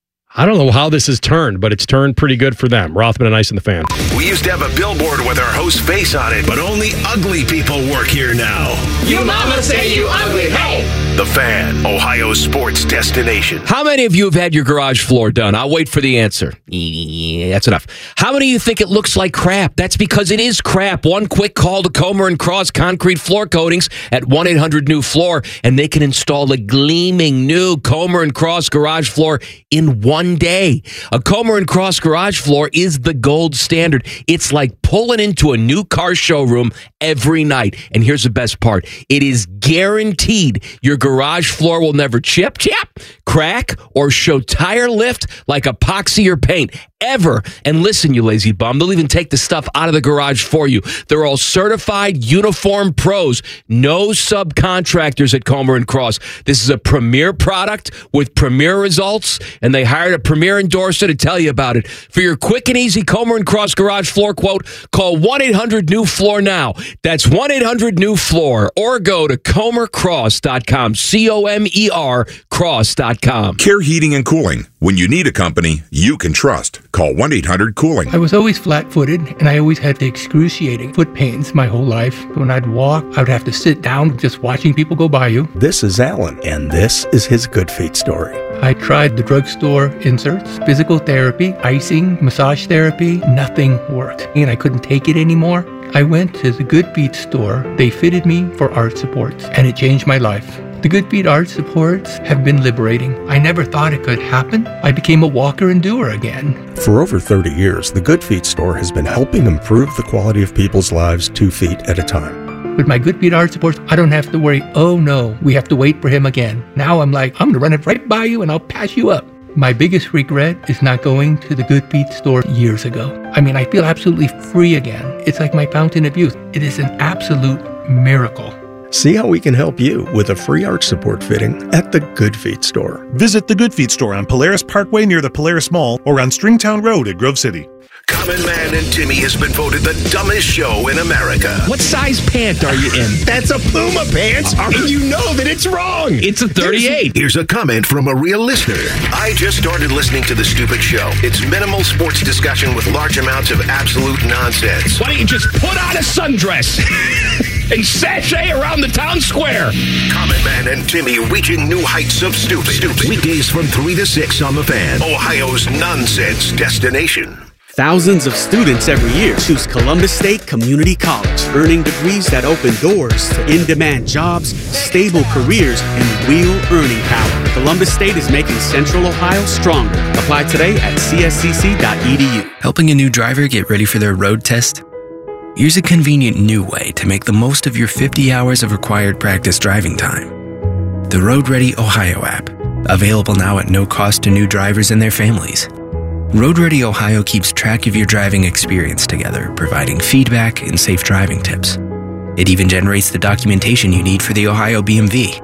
I don't know how this has turned, but it's turned pretty good for them. Rothman and Ice and the Fan. We used to have a billboard with our host's face on it, but only ugly people work here now. You mama say you ugly, hey! The Fan, Ohio's sports destination. How many of you have had your garage floor done? I'll wait for the answer. Yeah, that's enough. How many of you think it looks like crap? That's because it is crap. One quick call to Comer and Cross Concrete Floor Coatings at one eight hundred new floor, and they can install a gleaming new Comer and Cross garage floor in one day. A Comer and Cross garage floor is the gold standard. It's like pulling into a new car showroom every night. And here's the best part. It is guaranteed your garage floor will never chip, chip, crack, or show tire lift like epoxy or paint. Ever. And listen, you lazy bum, they'll even take the stuff out of the garage for you. They're all certified uniform pros. No subcontractors at Comer and Cross. This is a premier product with premier results, and they hired a premier endorser to tell you about it. For your quick and easy Comer and Cross garage floor quote, call one eight hundred new floor now. That's one eight hundred new floor, or go to comer cross dot com. C O M E R cross dot com. Care Heating and Cooling. When you need a company you can trust, call one eight hundred cooling. I was always flat-footed, and I always had the excruciating foot pains my whole life. When I'd walk, I would have to sit down just watching people go by you. This is Alan, and this is his Good Feet story. I tried the drugstore inserts, physical therapy, icing, massage therapy. Nothing worked, and I couldn't take it anymore. I went to the Good Feet store. They fitted me for arch supports, and it changed my life. The Good Feet arch supports have been liberating. I never thought it could happen. I became a walker and doer again. For over thirty years, the Good Feet store has been helping improve the quality of people's lives two feet at a time. With my Good Feet arch supports, I don't have to worry, oh no, we have to wait for him again. Now I'm like, I'm going to run it right by you and I'll pass you up. My biggest regret is not going to the Good Feet store years ago. I mean, I feel absolutely free again. It's like my fountain of youth. It is an absolute miracle. See how we can help you with a free arch support fitting at the Good Feet store. Visit the Good Feet store on Polaris Parkway near the Polaris Mall or on Stringtown Road at Grove City. Common Man and Timmy has been voted the dumbest show in America. What size pant are you in? That's a Puma pants, and you know that it's wrong. It's a thirty-eight. Here's a comment from a real listener. I just started listening to the stupid show. It's minimal sports discussion with large amounts of absolute nonsense. Why don't you just put on a sundress and sashay around the town square? Common Man and Timmy reaching new heights of stupid. stupid. Weekdays from three to six on The Fan, Ohio's nonsense destination. Thousands of students every year choose Columbus State Community College, earning degrees that open doors to in-demand jobs, stable careers, and real earning power. Columbus State is making Central Ohio stronger. Apply today at c s c c dot e d u. Helping a new driver get ready for their road test? Here's a convenient new way to make the most of your fifty hours of required practice driving time. The Road Ready Ohio app, available now at no cost to new drivers and their families. Road Ready Ohio keeps track of your driving experience together, providing feedback and safe driving tips. It even generates the documentation you need for the Ohio B M V.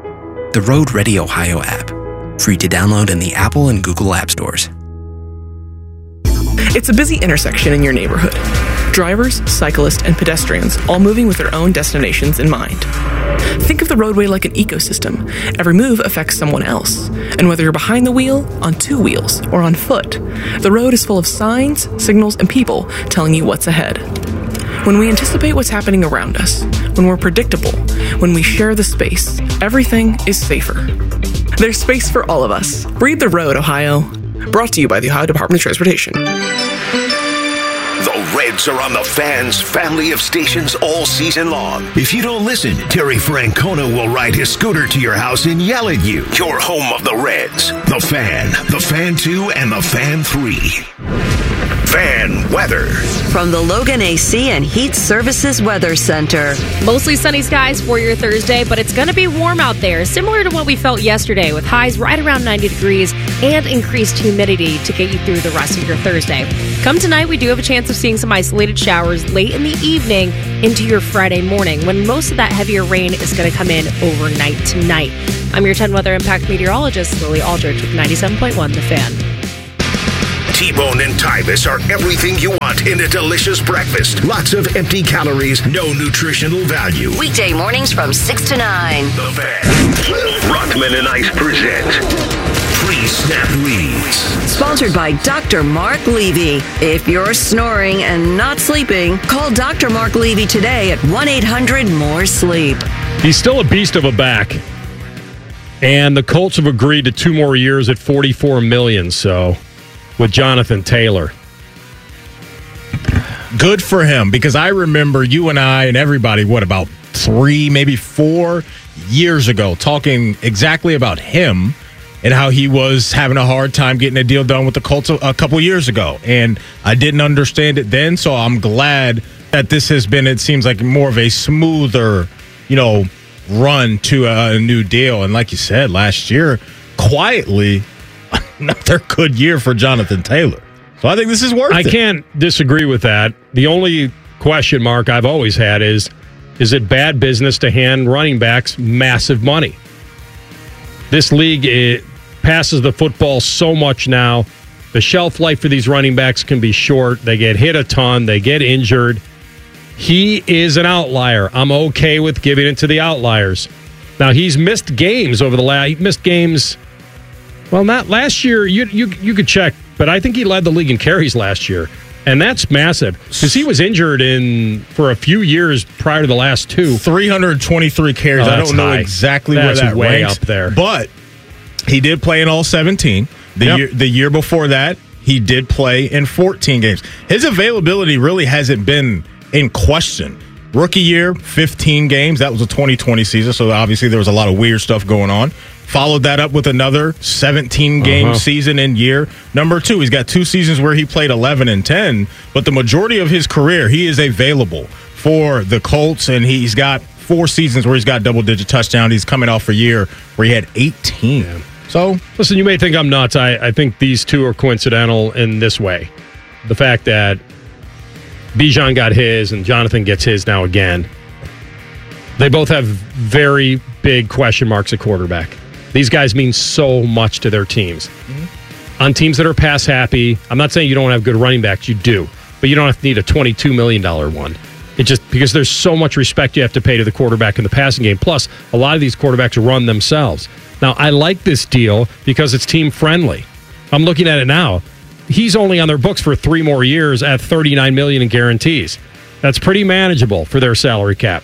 The Road Ready Ohio app, free to download in the Apple and Google App Stores. It's a busy intersection in your neighborhood. Drivers, cyclists, and pedestrians all moving with their own destinations in mind. Think of the roadway like an ecosystem. Every move affects someone else. And whether you're behind the wheel, on two wheels, or on foot, the road is full of signs, signals, and people telling you what's ahead. When we anticipate what's happening around us, when we're predictable, when we share the space, everything is safer. There's space for all of us. Breathe the road, Ohio. Brought to you by the Ohio Department of Transportation. The Reds are on the Fan's family of stations all season long. If you don't listen, Terry Francona will ride his scooter to your house and yell at you. Your home of the Reds. The Fan, The Fan two, and The Fan three. Fan weather. From the Logan A C and Heat Services Weather Center. Mostly sunny skies for your Thursday, but it's going to be warm out there, similar to what we felt yesterday, with highs right around ninety degrees and increased humidity to get you through the rest of your Thursday. Come tonight, we do have a chance of seeing some isolated showers late in the evening into your Friday morning, when most of that heavier rain is going to come in overnight tonight. I'm your ten Weather Impact meteorologist, Lily Aldrich, with ninety-seven point one The Fan. T-Bone and Tyvis are everything you want in a delicious breakfast. Lots of empty calories, no nutritional value. Weekday mornings from six to nine. The Fan. Rockman and Ice present Pre-Snap Reads. Sponsored by Doctor Mark Levy. If you're snoring and not sleeping, call Doctor Mark Levy today at one eight hundred more sleep. He's still a beast of a back. And the Colts have agreed to two more years at forty-four million dollars, so with Jonathan Taylor. Good for him, because I remember you and I and everybody, what, about three, maybe four years ago, talking exactly about him and how he was having a hard time getting a deal done with the Colts a, a couple years ago. And I didn't understand it then, so I'm glad that this has been, it seems like, more of a smoother, you know, run to a, a new deal. And like you said, last year, quietly, another good year for Jonathan Taylor. So I think this is worth I it. I can't disagree with that. The only question mark I've always had is, is it bad business to hand running backs massive money? This league, it passes the football so much now. The shelf life for these running backs can be short. They get hit a ton. They get injured. He is an outlier. I'm okay with giving it to the outliers. Now, he's missed games over the last... He missed games... Well, not last year. You you you could check, but I think he led the league in carries last year, and that's massive because he was injured in for a few years prior to the last two. three hundred twenty-three carries. Oh, I don't know high. exactly that's where that way ranks, up there, but he did play in all seventeen. The yep. year the year before that, he did play in fourteen games. His availability really hasn't been in question. Rookie year, fifteen games. That was a twenty twenty season, so obviously there was a lot of weird stuff going on. Followed that up with another seventeen-game uh-huh. season in year number two. He's got two seasons where he played eleven and ten, but the majority of his career, he is available for the Colts, and he's got four seasons where he's got double-digit touchdowns. He's coming off a year where he had eighteen. Yeah. So, listen, you may think I'm nuts. I, I think these two are coincidental in this way. The fact that Bijan got his and Jonathan gets his now again. They both have very big question marks at quarterback. These guys mean so much to their teams. Mm-hmm. On teams that are pass happy, I'm not saying you don't have good running backs, you do, but you don't have to need a twenty-two million dollars one. It just because there's so much respect you have to pay to the quarterback in the passing game. Plus, a lot of these quarterbacks run themselves. Now, I like this deal because it's team friendly. I'm looking at it now. He's only on their books for three more years at thirty-nine million dollars in guarantees. That's pretty manageable for their salary cap.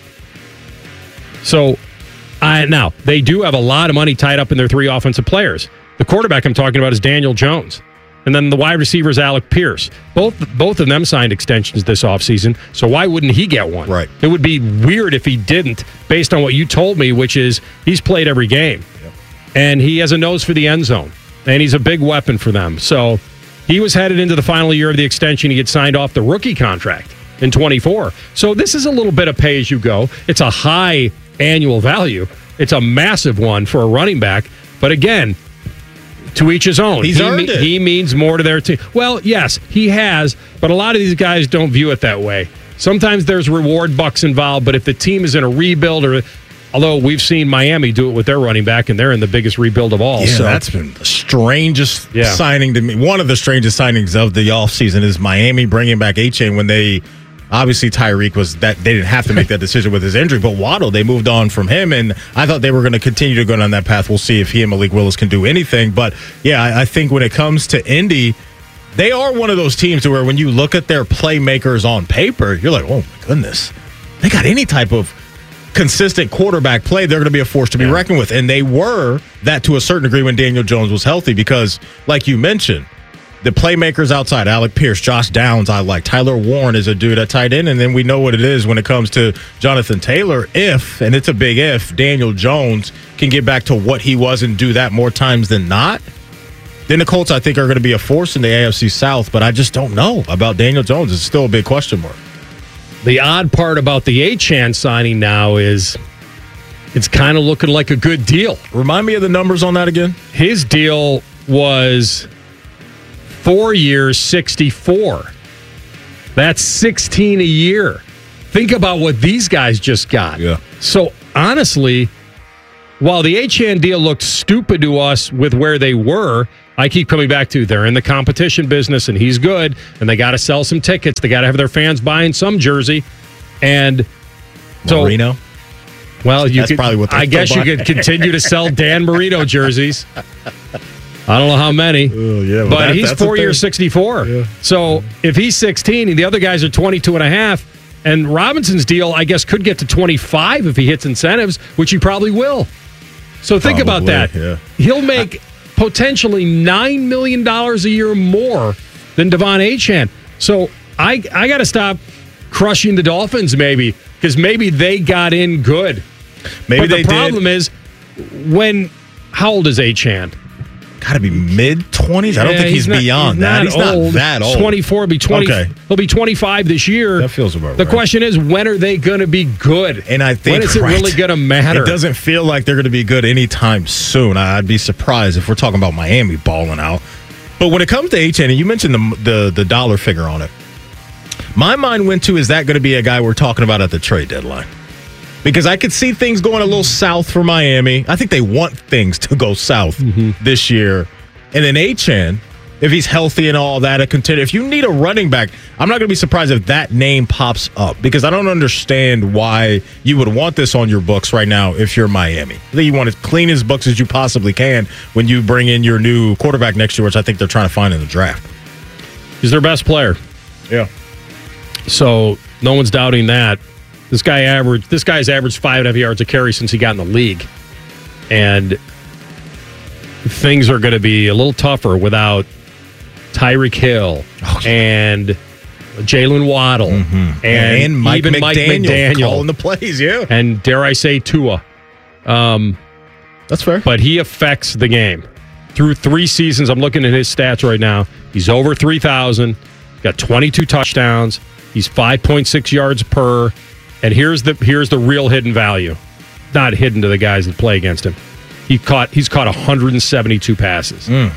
So, I, now, they do have a lot of money tied up in their three offensive players. The quarterback I'm talking about is Daniel Jones. And then the wide receiver is Alec Pierce. Both both of them signed extensions this offseason, so why wouldn't he get one? Right. It would be weird if he didn't, based on what you told me, which is he's played every game. Yep. And he has a nose for the end zone. And he's a big weapon for them. So he was headed into the final year of the extension. He had signed off the rookie contract in twenty-four. So this is a little bit of pay-as-you-go. It's a high annual value. It's a massive one for a running back. But again, to each his own. He's he, earned it. He means more to their team. Well, yes, he has, but a lot of these guys don't view it that way. Sometimes there's reward bucks involved, but if the team is in a rebuild, or although we've seen Miami do it with their running back, and they're in the biggest rebuild of all. Yeah, so that's been the strangest yeah. signing to me. One of the strangest signings of the offseason is Miami bringing back A-Chain when they... Obviously, Tyreek was that they didn't have to make that decision with his injury, but Waddle, they moved on from him, and I thought they were going to continue to go down that path. We'll see if he and Malik Willis can do anything. But yeah, I, I think when it comes to Indy, they are one of those teams where when you look at their playmakers on paper, you're like, oh my goodness, they got any type of consistent quarterback play, they're going to be a force to be yeah. reckoned with. And they were that to a certain degree when Daniel Jones was healthy, because, like you mentioned, the playmakers outside, Alec Pierce, Josh Downs, I like. Tyler Warren is a dude at tight end, and then we know what it is when it comes to Jonathan Taylor. If, and it's a big if, Daniel Jones can get back to what he was and do that more times than not, then the Colts, I think, are going to be a force in the A F C South, but I just don't know about Daniel Jones. It's still a big question mark. The odd part about the Achane signing now is it's kind of looking like a good deal. Remind me of the numbers on that again. His deal was four years, sixty-four. That's sixteen a year. Think about what these guys just got. Yeah. So honestly, while the Achane deal looked stupid to us with where they were, I keep coming back to they're in the competition business and he's good and they got to sell some tickets. They got to have their fans buying some jersey. And so, Marino? Well, you That's could, probably what I guess you could continue to sell Dan Marino jerseys. I don't know how many, oh, yeah, well, but that, he's four years, sixty-four. Yeah. So if he's sixteen and the other guys are twenty-two and a half, and Robinson's deal, I guess, could get to twenty-five if he hits incentives, which he probably will. So think Probably, about that. yeah. He'll make potentially nine million dollars a year more than Devon Achane. So I, I got to stop crushing the Dolphins maybe, because maybe they got in good. Maybe but they the problem did. is, when, how old is Achane? Got to be mid-twenties? I don't Yeah, think he's, not, beyond he's that. Not He's old. not that old. twenty-four, be twenty. Okay. He'll be twenty-five this year. That feels about The right. question is, when are they going to be good? And I think when is it right, really going to matter? It doesn't feel like they're going to be good anytime soon. I'd be surprised if we're talking about Miami balling out. But when it comes to Achane, and you mentioned the, the the dollar figure on it, my mind went to, is that going to be a guy we're talking about at the trade deadline? Because I could see things going a little south for Miami. I think they want things to go south Mm-hmm. this year. And then Achane, if he's healthy and all that, a contender. If you need a running back, I'm not going to be surprised if that name pops up, because I don't understand why you would want this on your books right now if you're Miami. I think you want as clean as books as you possibly can when you bring in your new quarterback next year, which I think they're trying to find in the draft. He's their best player. Yeah. So no one's doubting that. This guy averaged. This guy's averaged five and a half yards a carry since he got in the league, and things are going to be a little tougher without Tyreek Hill and Jalen Waddle Mm-hmm. and, and Mike even McDaniel, Mike McDaniel calling the plays. Yeah, and dare I say Tua. Um, That's fair. But he affects the game. Through three seasons, I'm looking at his stats right now. He's over three thousand, got twenty-two touchdowns. He's five point six yards per. And here's the here's the real hidden value. Not hidden to the guys that play against him. He caught he's caught one hundred seventy-two passes. Mm.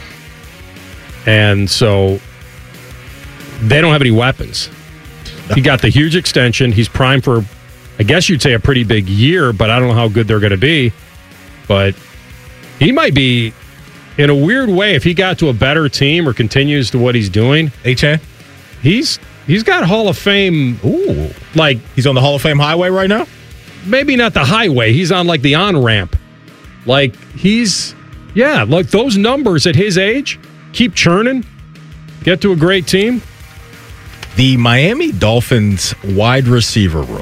And so they don't have any weapons. He got the huge extension. He's primed for, I guess you'd say, a pretty big year, but I don't know how good they're going to be. But he might be, in a weird way, if he got to a better team or continues to what he's doing. Achane? He's he's got Hall of Fame. Ooh. Like, he's on the Hall of Fame highway right now? Maybe not the highway. He's on like the on-ramp. Like, he's, yeah, like those numbers at his age, keep churning, get to a great team. The Miami Dolphins wide receiver room.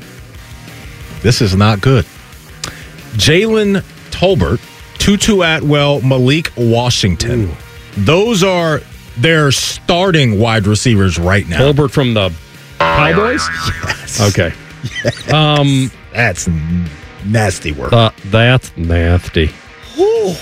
This is not good. Jalen Tolbert, Tutu Atwell, Malik Washington. Ooh. Those are their starting wide receivers right now. Tolbert from the Cowboys? Yes. Okay. Yes. Um, That's nasty work. Uh, that's nasty. Ooh.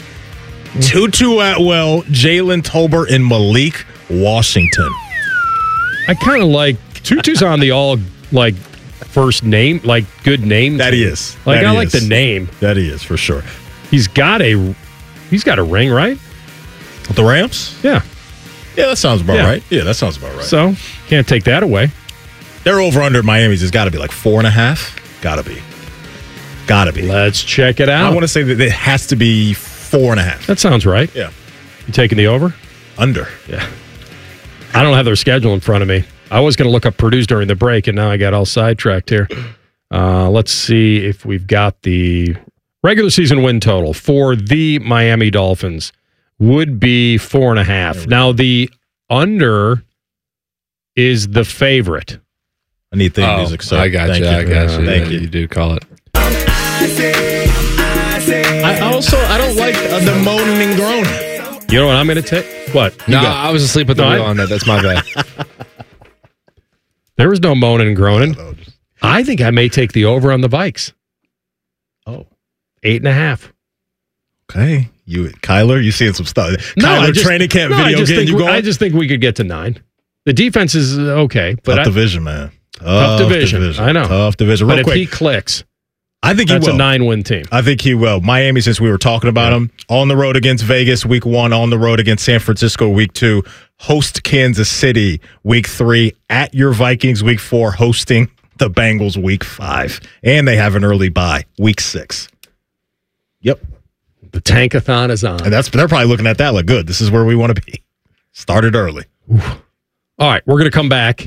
Tutu Atwell, Jalen Tolbert, and Malik Washington. I kind of like Tutu's on the all like first name, like good name. That team. he is. Like that I he like is. the name. That he is for sure. He's got a he's got a ring, right? With the Rams? Yeah. Yeah, that sounds about Yeah. right. Yeah, that sounds about right. So can't take that away. Their over under Miami's has got to be like four and a half. Gotta be. Gotta be. Let's check it out. I want to say that it has to be four and a half. That sounds right. Yeah. You taking the over? Under. Yeah. I don't have their schedule in front of me. I was going to look up Purdue's during the break, and now I got all sidetracked here. Uh, let's see if we've got the regular season win total for the Miami Dolphins would be four and a half. Now, the under is the favorite. I need theme Oh, music, so I got thank you. you. I got you. Thank Yeah, you. You do call it. I also I don't like uh, the moaning and groaning. You know what I'm going to take? What? You No, got- I was asleep at the No, wheel I- on that. That's my bad. There was no moaning and groaning. I think I may take the over on the Vikes. Oh. Eight and a half. Okay. You, Kyler, you seeing some stuff. No, Kyler I just- training camp no, I video just getting think you we- going? I just think we could get to nine. The defense is uh, okay, but Tough I, division, man. tough division. I know. Tough division. But Real if quick, he clicks, I think he that's will. a nine-win team. I think he will. Miami, since we were talking about him, on the road against Vegas week one, on the road against San Francisco week two, host Kansas City week three, at your Vikings week four, hosting the Bengals week five. And they have an early bye, week six. Yep. The tankathon is on. And that's they're probably looking at that like, good, this is where we want to be. Started early. All right, we're going to come back.